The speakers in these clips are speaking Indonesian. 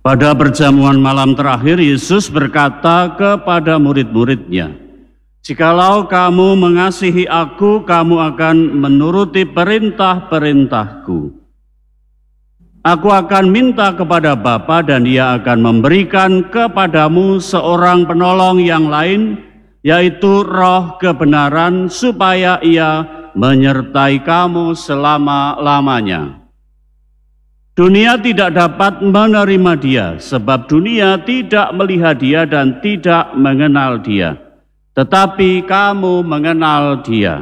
Pada perjamuan malam terakhir, Yesus berkata kepada murid-muridnya, "Jikalau kamu mengasihi aku, kamu akan menuruti perintah-perintahku. Aku akan minta kepada Bapa dan Dia akan memberikan kepadamu seorang penolong yang lain, yaitu Roh kebenaran, supaya Ia menyertai kamu selama-lamanya. Dunia tidak dapat menerima Dia, sebab dunia tidak melihat Dia dan tidak mengenal Dia. Tetapi kamu mengenal Dia,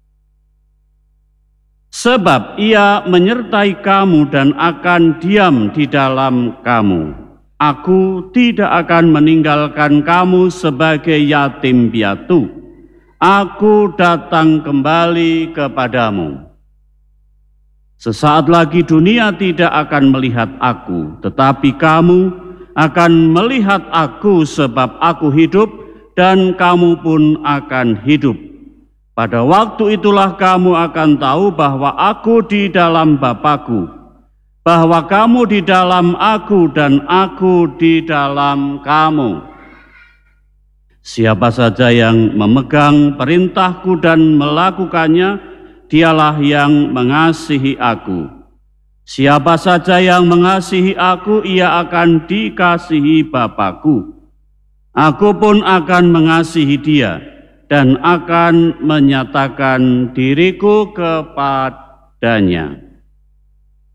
sebab Ia menyertai kamu dan akan diam di dalam kamu. Aku tidak akan meninggalkan kamu sebagai yatim piatu. Aku datang kembali kepadamu. Sesaat lagi dunia tidak akan melihat aku, tetapi kamu akan melihat aku, sebab aku hidup dan kamu pun akan hidup. Pada waktu itulah kamu akan tahu bahwa aku di dalam Bapa-Ku, bahwa kamu di dalam aku dan aku di dalam kamu. Siapa saja yang memegang perintahku dan melakukannya, dialah yang mengasihi aku. Siapa saja yang mengasihi aku, ia akan dikasihi Bapa-Ku. Aku pun akan mengasihi dia dan akan menyatakan diriku kepadanya."